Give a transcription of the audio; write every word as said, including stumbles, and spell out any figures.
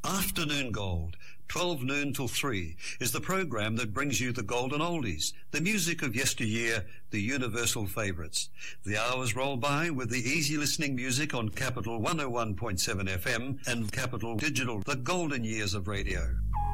Afternoon Gold, twelve noon till three, is the program that brings you the golden oldies, the music of yesteryear, the universal favourites. The hours roll by with the easy listening music on Capital one oh one point seven F M and Capital Digital, the golden years of radio.